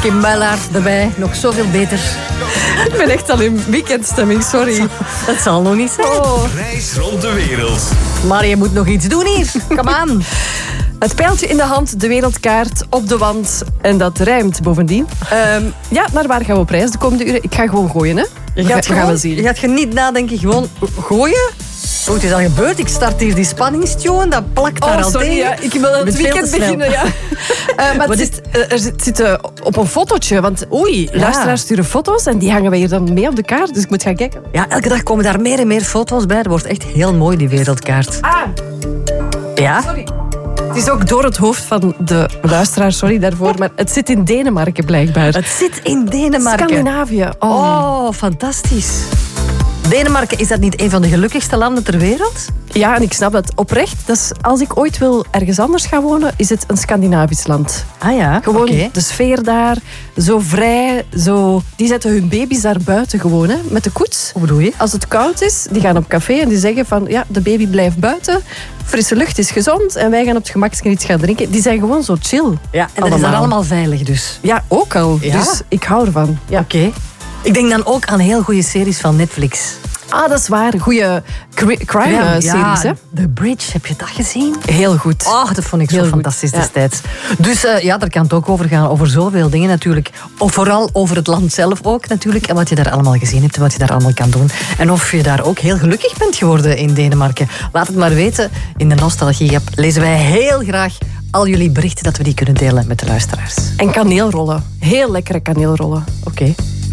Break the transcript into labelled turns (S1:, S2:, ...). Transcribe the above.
S1: Kim Muilaert erbij, nog zoveel beter.
S2: Ik ben echt al in weekendstemming, sorry.
S1: Dat zal nog niet zijn.
S3: Reis rond de wereld.
S1: Maar je moet nog iets doen hier. Kom aan.
S2: Het pijltje in de hand, de wereldkaart op de wand. En dat rijmt bovendien. Naar waar gaan we op reis de komende uren? Ik ga gewoon gooien, hè? We gaan wel zien.
S1: Je gaat niet nadenken, gewoon gooien. Oh, het is al gebeurd. Ik start hier die spanningstune. Dat plakt daar al
S2: sorry,
S1: tegen.
S2: ja. Ik wil het weekend beginnen. Ja. Maar er zit op een fotootje. Want luisteraars sturen foto's en die hangen wij hier dan mee op de kaart. Dus ik moet gaan kijken.
S1: Ja, elke dag komen daar meer en meer foto's bij. Dat wordt echt heel mooi, die wereldkaart. Ja?
S2: Sorry. Het is ook door het hoofd van de luisteraar, sorry daarvoor. Maar het zit in Denemarken blijkbaar.
S1: Het zit in Denemarken.
S2: Scandinavië.
S1: Oh, fantastisch. Denemarken, is dat niet een van de gelukkigste landen ter wereld?
S2: Ja, en ik snap dat oprecht. Dus als ik ooit wil ergens anders gaan wonen, is het een Scandinavisch land.
S1: Ah ja,
S2: Gewoon
S1: oké.
S2: de sfeer daar, zo vrij, zo... Die zetten hun baby's daar buiten gewoon, hè, met de koets.
S1: Hoe bedoel je?
S2: Als het koud is, die gaan op café en die zeggen van... Ja, de baby blijft buiten, frisse lucht is gezond en wij gaan op het gemakje iets gaan drinken. Die zijn gewoon zo chill.
S1: Ja, en dat is daar allemaal veilig dus.
S2: Ja, ook al.
S1: Ja?
S2: Dus ik hou ervan. Ja.
S1: Oké. Ik denk dan ook aan heel goede series van Netflix.
S2: Ah, dat is waar. Goeie crime-series, hè?
S1: The Bridge, heb je dat gezien?
S2: Heel goed.
S1: Oh, dat vond ik zo
S2: Heel goed.
S1: fantastisch
S2: Ja.
S1: destijds. Dus daar kan het ook over gaan. Over zoveel dingen natuurlijk. Of vooral over het land zelf ook natuurlijk. En wat je daar allemaal gezien hebt en wat je daar allemaal kan doen. En of je daar ook heel gelukkig bent geworden in Denemarken. Laat het maar weten. In de Nostalgie App lezen wij heel graag al jullie berichten dat we die kunnen delen met de luisteraars.
S2: En kaneelrollen. Heel lekkere kaneelrollen.
S1: Oké.